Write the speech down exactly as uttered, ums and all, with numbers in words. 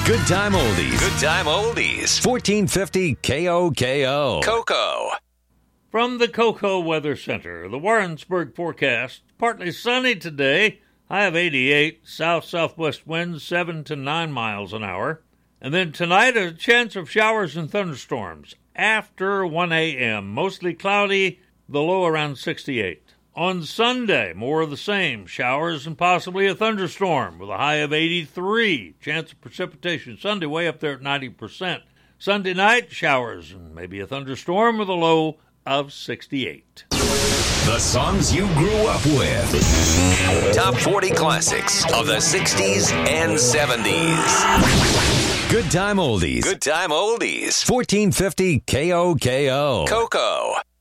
Good Time Oldies. Good Time Oldies. fourteen fifty K O K O. Cocoa. From the Cocoa Weather Center, the Warrensburg forecast. Partly sunny today. High of eighty-eight. South-southwest winds seven to nine miles an hour. And then tonight, a chance of showers and thunderstorms after one a.m. Mostly cloudy, the low around sixty-eight. On Sunday, more of the same. Showers and possibly a thunderstorm with a high of eighty-three. Chance of precipitation Sunday way up there at ninety percent. Sunday night, showers and maybe a thunderstorm with a low of sixty-eight. The songs you grew up with. Top forty classics of the sixties and seventies. Good Time Oldies. Good Time Oldies. fourteen fifty K O K O. Cocoa.